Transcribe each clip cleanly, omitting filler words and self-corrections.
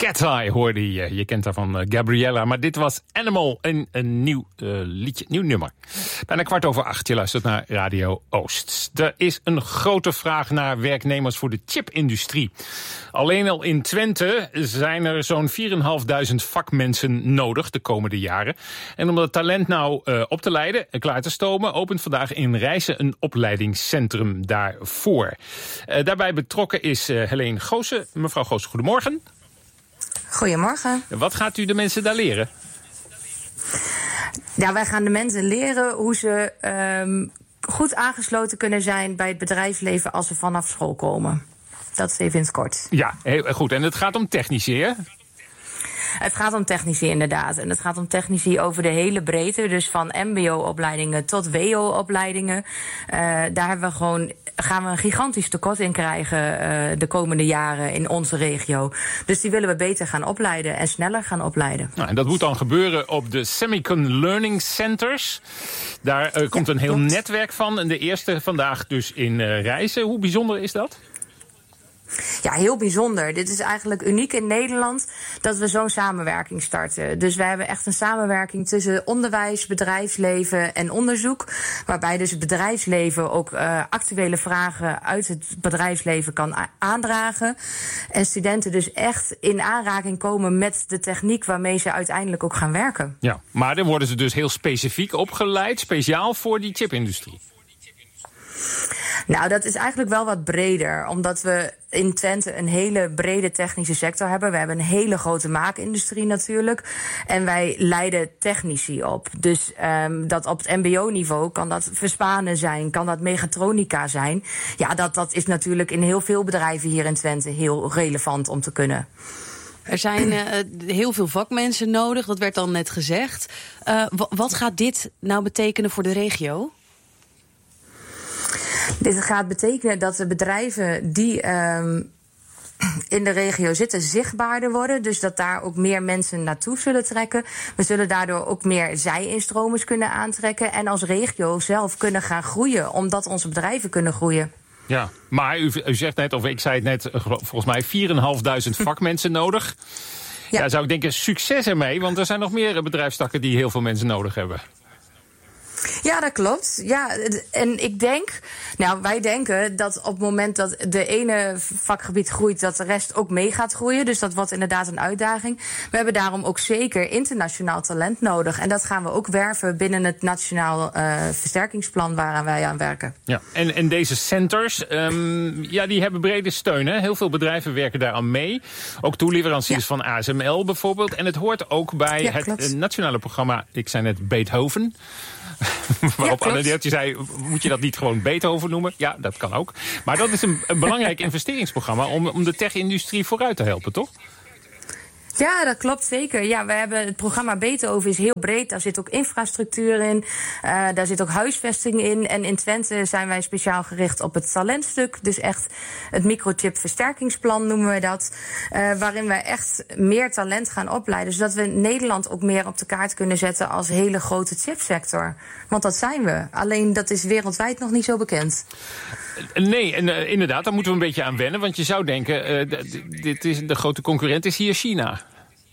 Cat's Eye hoorde je. Je kent haar van Gabriella. Maar dit was Animal, een nieuw liedje, nieuw nummer. Bijna 7:15, je luistert naar Radio Oost. Er is een grote vraag naar werknemers voor de chipindustrie. Alleen al in Twente zijn er zo'n 4.500 vakmensen nodig de komende jaren. En om dat talent nou op te leiden en klaar te stomen, opent vandaag in Rijssen een opleidingscentrum daarvoor. Daarbij betrokken is Helene Goossen. Mevrouw Goossen, goedemorgen. Goedemorgen. Wat gaat u de mensen daar leren? Ja, wij gaan de mensen leren hoe ze goed aangesloten kunnen zijn bij het bedrijfsleven als ze vanaf school komen. Dat is even in het kort. Ja, heel goed. En het gaat om technici, hè? Het gaat om technici, inderdaad. En het gaat om technici over de hele breedte. Dus van mbo-opleidingen tot wo-opleidingen. Daar gaan we een gigantisch tekort in krijgen de komende jaren in onze regio. Dus die willen we beter gaan opleiden en sneller gaan opleiden. Nou, en dat moet dan gebeuren op de Semicon Learning Centers. Daar komt een heel netwerk van. En de eerste vandaag dus in Rijssen. Hoe bijzonder is dat? Ja, heel bijzonder. Dit is eigenlijk uniek in Nederland dat we zo'n samenwerking starten. Dus wij hebben echt een samenwerking tussen onderwijs, bedrijfsleven en onderzoek. Waarbij dus het bedrijfsleven ook actuele vragen uit het bedrijfsleven kan aandragen. En studenten dus echt in aanraking komen met de techniek waarmee ze uiteindelijk ook gaan werken. Ja, maar dan worden ze dus heel specifiek opgeleid, speciaal voor die chipindustrie. Nou, dat is eigenlijk wel wat breder, omdat we in Twente een hele brede technische sector hebben. We hebben een hele grote maakindustrie natuurlijk. En wij leiden technici op. Dus dat op het mbo-niveau kan dat verspanen zijn, kan dat mechatronica zijn. Ja, dat is natuurlijk in heel veel bedrijven hier in Twente heel relevant om te kunnen. Er zijn heel veel vakmensen nodig, dat werd al net gezegd. Wat gaat dit nou betekenen voor de regio? Dit gaat betekenen dat de bedrijven die in de regio zitten zichtbaarder worden. Dus dat daar ook meer mensen naartoe zullen trekken. We zullen daardoor ook meer zij-instromers kunnen aantrekken. En als regio zelf kunnen gaan groeien, omdat onze bedrijven kunnen groeien. Ja, maar u zegt net, of ik zei het net, volgens mij 4.500 vakmensen nodig. Ja, zou ik denken, succes ermee, want er zijn nog meer bedrijfstakken die heel veel mensen nodig hebben. Ja, dat klopt. Ja, en ik denk, wij denken dat op het moment dat de ene vakgebied groeit, dat de rest ook mee gaat groeien. Dus dat wordt inderdaad een uitdaging. We hebben daarom ook zeker internationaal talent nodig. En dat gaan we ook werven binnen het Nationaal Versterkingsplan waaraan wij aan werken. Ja, en deze centers, die hebben brede steun, hè? Heel veel bedrijven werken daaraan mee. Ook toeleveranciers van ASML bijvoorbeeld. En het hoort ook bij het nationale programma, ik zei net Beethoven. Waarop Anne Deeltje zei, moet je dat niet gewoon Beethoven noemen? Ja, dat kan ook. Maar dat is een belangrijk investeringsprogramma om de tech-industrie vooruit te helpen, toch? Ja, dat klopt zeker. Ja, we hebben het programma Beethoven is heel breed. Daar zit ook infrastructuur in. Daar zit ook huisvesting in. En in Twente zijn wij speciaal gericht op het talentstuk. Dus echt het microchip versterkingsplan noemen we dat. Waarin wij echt meer talent gaan opleiden. Zodat we Nederland ook meer op de kaart kunnen zetten als hele grote chipsector. Want dat zijn we. Alleen dat is wereldwijd nog niet zo bekend. Nee, en inderdaad, daar moeten we een beetje aan wennen. Want je zou denken, de grote concurrent is hier China.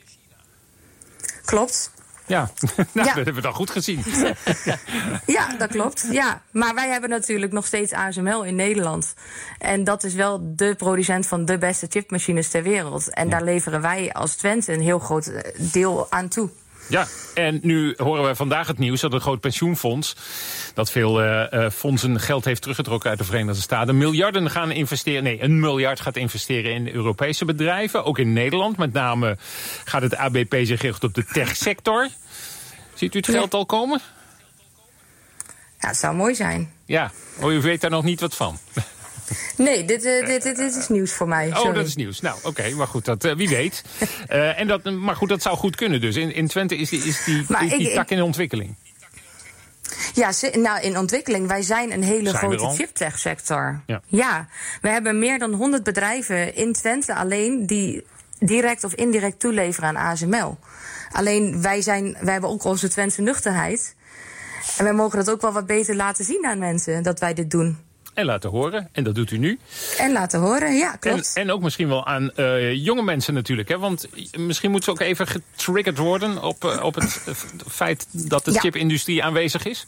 Klopt. Ja, dat hebben we dan goed gezien. Ja, dat klopt. Ja. Maar wij hebben natuurlijk nog steeds ASML in Nederland. En dat is wel de producent van de beste chipmachines ter wereld. En daar leveren wij als Twente een heel groot deel aan toe. Ja, en nu horen we vandaag het nieuws dat een groot pensioenfonds, dat veel fondsen geld heeft teruggetrokken uit de Verenigde Staten, miljarden gaan investeren. Nee, $1 miljard gaat investeren in Europese bedrijven, ook in Nederland. Met name gaat het ABP zich richten op de techsector. Ziet u het geld al komen? Ja, het zou mooi zijn. Ja, u weet daar nog niet wat van. Nee, dit is nieuws voor mij. Sorry. Oh, dat is nieuws. Nou, oké, maar goed, wie weet. Maar goed, dat zou goed kunnen dus. In Twente is die tak in ontwikkeling. Ja, in ontwikkeling. Wij zijn een hele grote chiptech-sector. Ja, we hebben meer dan 100 bedrijven in Twente alleen die direct of indirect toeleveren aan ASML. Alleen wij hebben ook onze Twentse nuchterheid. En wij mogen dat ook wel wat beter laten zien aan mensen, dat wij dit doen. en laten horen. En dat doet u nu. En laten horen, ja, klopt. En ook misschien wel aan jonge mensen natuurlijk. Hè? Want misschien moeten ze ook even getriggerd worden op het feit dat de chipindustrie aanwezig is.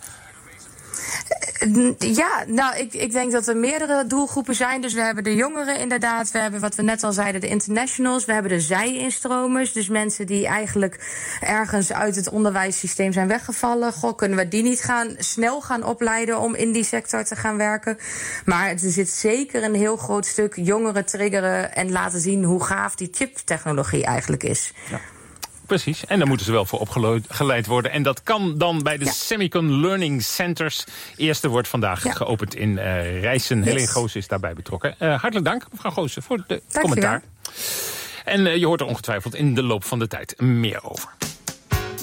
Ja, nou, ik denk dat er meerdere doelgroepen zijn. Dus we hebben de jongeren inderdaad. We hebben, wat we net al zeiden, de internationals. We hebben de zij-instromers. Dus mensen die eigenlijk ergens uit het onderwijssysteem zijn weggevallen. Goh, kunnen we die niet snel gaan opleiden om in die sector te gaan werken? Maar er zit zeker een heel groot stuk jongeren triggeren en laten zien hoe gaaf die chiptechnologie eigenlijk is. Ja. Precies, en daar moeten ze wel voor opgeleid worden. En dat kan dan bij de Semicon Learning Centers. Eerste wordt vandaag geopend in Rijssen. Helene Goosen is daarbij betrokken. Hartelijk dank, mevrouw Goosen, voor de commentaar. En je hoort er ongetwijfeld in de loop van de tijd meer over.